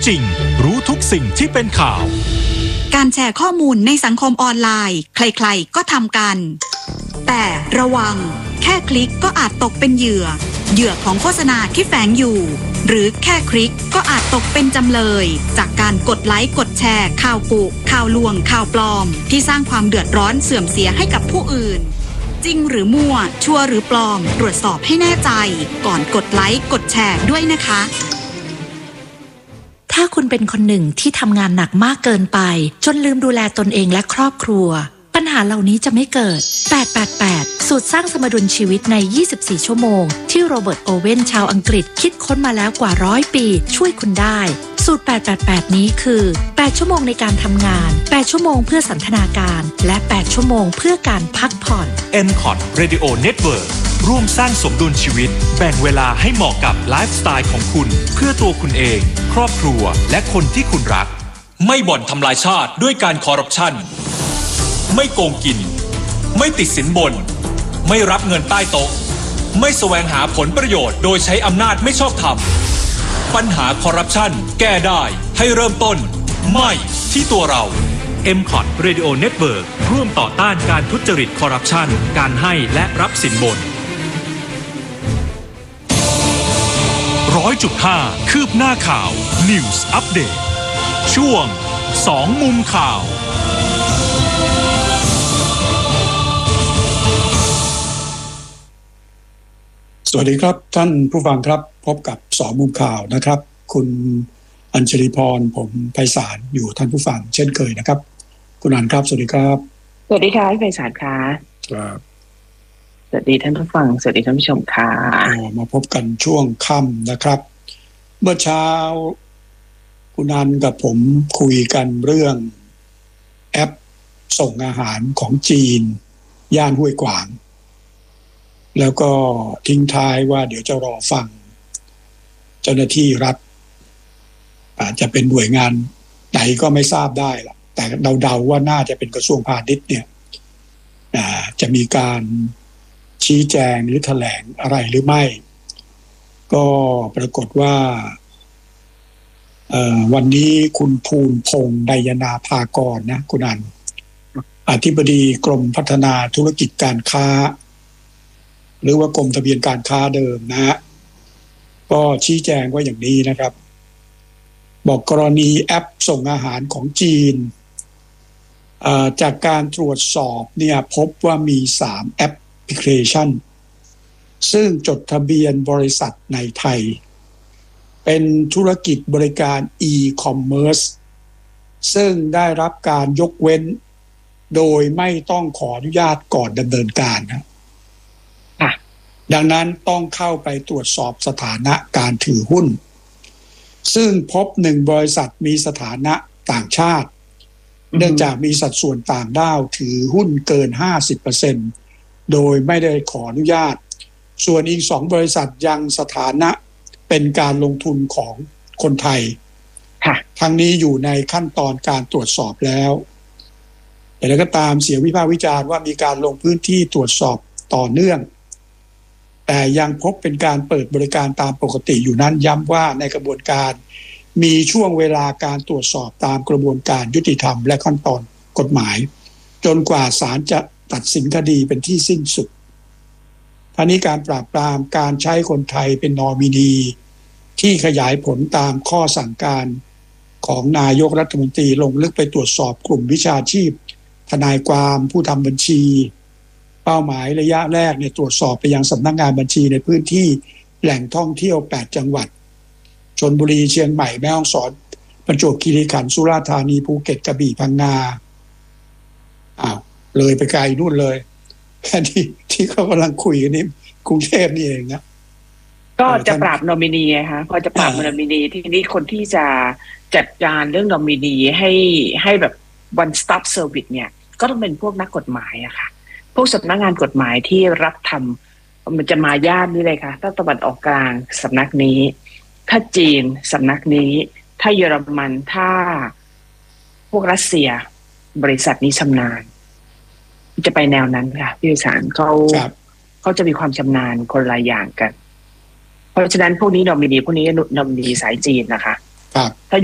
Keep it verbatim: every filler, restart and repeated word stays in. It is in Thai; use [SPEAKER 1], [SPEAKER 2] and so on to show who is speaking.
[SPEAKER 1] จริงรู้ทุกสิ่งที่เป็นข่าว
[SPEAKER 2] การแชร์ข้อมูลในสังคมออนไลน์ใครๆก็ทำกันแต่ระวังแค่คลิกก็อาจตกเป็นเหยื่อเหยื่อของโฆษณาที่แฝงอยู่หรือแค่คลิกก็อาจตกเป็นจำเลยจากการกดไลค์กดแชร์ข่าวกุข่าวลวงข่าวปลอมที่สร้างความเดือดร้อนเสื่อมเสียให้กับผู้อื่นจริงหรือมั่วชัวร์หรือปลอมตรวจสอบให้แน่ใจก่อนกดไลค์กดแชร์ด้วยนะคะ
[SPEAKER 3] ถ้าคุณเป็นคนหนึ่งที่ทำงานหนักมากเกินไปจนลืมดูแลตนเองและครอบครัวปัญหาเหล่านี้จะไม่เกิดแปด แปด แปดสูตรสร้างสมดุลชีวิตในยี่สิบสี่ชั่วโมงที่โรเบิร์ตโอเว่นชาวอังกฤษคิดค้นมาแล้วกว่าร้อยปีช่วยคุณได้สูตรแปด แปด แปดนี้คือแปดชั่วโมงในการทำงานแปดชั่วโมงเพื่อสันทนาการและแปดชั่วโมงเพื่อการพักผ่อน
[SPEAKER 1] เอ็ม คอท Radio Network ร่วมสร้างสมดุลชีวิตแบ่งเวลาให้เหมาะกับไลฟ์สไตล์ของคุณเพื่อตัวคุณเองครอบครัวและคนที่คุณรักไม่บ่อนทำลายชาติด้วยการคอร์รัปชันไม่โกงกินไม่ติดสินบนไม่รับเงินใต้โต๊ะไม่แสวงหาผลประโยชน์โดยใช้อำนาจไม่ชอบธรรมปัญหาคอร์รัปชันแก้ได้ให้เริ่มต้นไม่ที่ตัวเรา เอ็ม คอท Radio Network ร่วมต่อต้านการทุจริตคอร์รัปชันการให้และรับสินบน ร้อยจุดห้า คืบหน้าข่าว News Update ช่วงสองมุมข่าว
[SPEAKER 4] สวัสดีครับท่านผู้ฟังครับพบกับสองมุมข่าวนะครับคุณอัญชลีพรผมไพศาลอยู่ท่านผู้ฟังเช่นเคยนะครับคุณอัญครับสวัสดีครับ
[SPEAKER 5] สวัสดีค่ะพี่ไพศาลค่ะ
[SPEAKER 4] ครับ
[SPEAKER 5] สวัสดีท่านผู้ฟังสวัสดีท่านผู้ชมค่ะ
[SPEAKER 4] มาพบกันช่วงค่ำนะครับเมื่อเช้าคุณอัญกับผมคุยกันเรื่องแอปส่งอาหารของจีนย่านห้วยขวางแล้วก็ทิ้งท้ายว่าเดี๋ยวจะรอฟังเจ้าหน้าที่รัฐอาจจะเป็นหน่วยงานไหนก็ไม่ทราบได้ล่ะแต่เดาๆว่าน่าจะเป็นกระทรวงพาณิชย์เนี่ยจะมีการชี้แจงหรือแถลงอะไรหรือไม่ก็ปรากฏว่าวันนี้คุณภูลพงษ์ไดยนาภากรนะคุณอันอธิบดีกรมพัฒนาธุรกิจการค้าหรือว่ากรมทะเบียนการค้าเดิมนะฮะก็ชี้แจงว่าอย่างนี้นะครับบอกกรณีแอปส่งอาหารของจีนจากการตรวจสอบเนี่ยพบว่ามีสามแอปพลิเคชันซึ่งจดทะเบียนบริษัทในไทยเป็นธุรกิจบริการ e-commerce ซึ่งได้รับการยกเว้นโดยไม่ต้องขออนุญาตก่อนดำเนินการนะดังนั้นต้องเข้าไปตรวจสอบสถานะการถือหุ้นซึ่งพบหนึ่งบริษัทมีสถานะต่างชาติเนื่องจากมีสัดส่วนต่างด้าวถือหุ้นเกิน ห้าสิบเปอร์เซ็นต์ โดยไม่ได้ขออนุญาตส่วนอีกสองบริษัทยังสถานะเป็นการลงทุนของคนไทยทั้งนี้อยู่ในขั้นตอนการตรวจสอบแล้วแต่แล้วก็ตามเสียงวิพากษ์วิจารณ์ว่ามีการลงพื้นที่ตรวจสอบต่อเนื่องแต่ยังพบเป็นการเปิดบริการตามปกติอยู่นั้นย้ำว่าในกระบวนการมีช่วงเวลาการตรวจสอบตามกระบวนการยุติธรรมและขั้นตอนกฎหมายจนกว่าศาลจะตัดสินคดีเป็นที่สิ้นสุดทั้งนี้การปราบปรามการใช้คนไทยเป็นนอมินีที่ขยายผลตามข้อสั่งการของนายกรัฐมนตรีลงลึกไปตรวจสอบกลุ่มวิชาชีพทนายความผู้ทำบัญชีเป้าหมายระยะแรกเนี่ยตรวจสอบไปยังสำนักงานบัญชีในพื้นที่แหล่งท่องเที่ยวแปดจังหวัดชลบุรีเชียงใหม่แม่ฮ่องสอนประจวบคีรีขันธ์สุราษฎร์ธานีภูเก็ตกระบี่พังงาอ้าวเลยไปไกลนู่นเลยแค่ที่ที่เขากำลังคุยกันนี่กรุงเทพนี่เองนะ
[SPEAKER 5] ก็จะปราบนอมินีไงคะพอจะปราบนอมินีทีนี้คนที่จะจัดการเรื่องนอมินีให้ให้แบบ one stop service เนี่ยก็ต้องเป็นพวกนักกฎหมายอะค่ะพวกสำนักงานกฎหมายที่รับทำมันจะมาย่านนี้เลยค่ะถ้าตะวันออกกลางสำนักนี้ถ้าจีนสำนักนี้ถ้าเยอรมันถ้าพวกรัสเซียบริษัทนี้ชำนาญจะไปแนวนั้นค่ะพี่วิสารเขาเขาจะมีความชำนาญคนละอย่างกันเพราะฉะนั้นพวกนี้นอมินีพวกนี้นอมินีสายจีนนะคะถ้า